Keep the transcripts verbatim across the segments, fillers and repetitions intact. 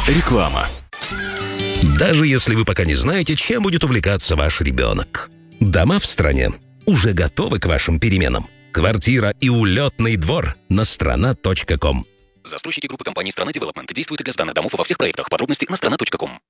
Реклама. Даже если вы пока не знаете, чем будет увлекаться ваш ребенок. Дома в стране уже готовы к вашим переменам. Квартира и улетный двор на страна точка ком. Застройщики группы компании «Страна Девелопмент» действуют для сданных домов во всех проектах. Подробности на страна точка ком.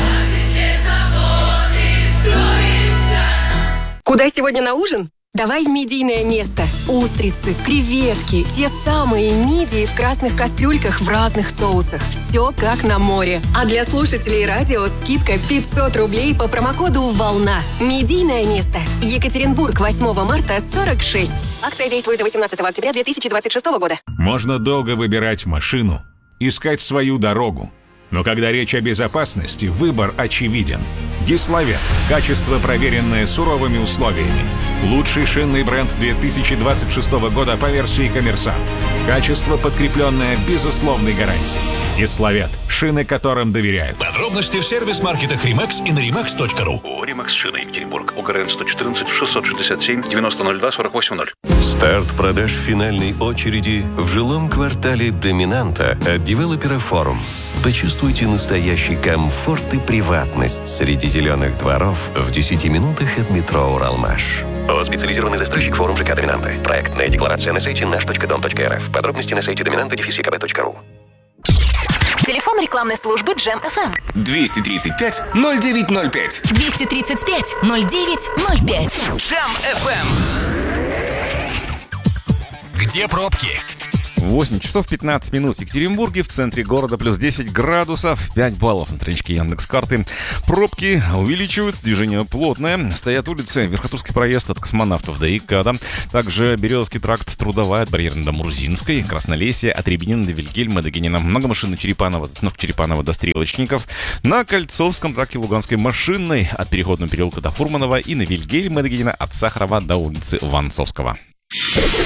Куда сегодня на ужин? Давай в медийное место. Устрицы, креветки, те самые мидии в красных кастрюльках в разных соусах. Все как на море. А для слушателей радио скидка пятьсот рублей по промокоду «Волна». Медийное место. Екатеринбург, восьмого марта, сорок шесть. Акция действует до восемнадцатого октября две тысячи двадцать шестого года. Можно долго выбирать машину, искать свою дорогу. Но когда речь о безопасности, выбор очевиден. Гиславет. Качество, проверенное суровыми условиями. Лучший шинный бренд две тысячи двадцать шестого года по версии «Коммерсант». Качество, подкрепленное безусловной гарантией. Гиславет. Шины, которым доверяют. Подробности в сервис-маркетах Римакс и на римакс точка ру. О, Римакс Шина, Екатеринбург. ОГРН сто четырнадцать шестьсот шестьдесят семь девяносто ноль два сорок восемь ноль. Старт продаж финальной очереди в жилом квартале «Доминанта» от девелопера «Форум». Почувствуйте настоящий комфорт и приватность среди зеленых дворов в десяти минутах от метро «Уралмаш». О, специализированный застройщик «Форум ЖК Доминанта». Проектная декларация на сайте наш точка дом точка эр эф. Подробности на сайте доминанта точка е ка бэ точка ру. Телефон рекламной службы Джем эф эм. двести тридцать пять ноль девять ноль пять. двести тридцать пять ноль девять ноль пять. Джем эф эм. Где пробки? восемь часов пятнадцать минут в Екатеринбурге, в центре города плюс десять градусов, пять баллов на страничке Яндекс.Карты. Пробки увеличиваются, движение плотное. Стоят улицы: Верхотурский проезд от Космонавтов до ИКАДа. Также Березовский тракт, Трудовая от Барьерной до Мурзинской, Краснолесье от Рябинина до Вильгельма до Генина. Много машин на Черепаново, ну, Черепаново до Стрелочников. На Кольцовском тракте Луганской Машинной от Переходного переулка до Фурманова и на Вильгельма до Генина от Сахарова до улицы Воронцовского.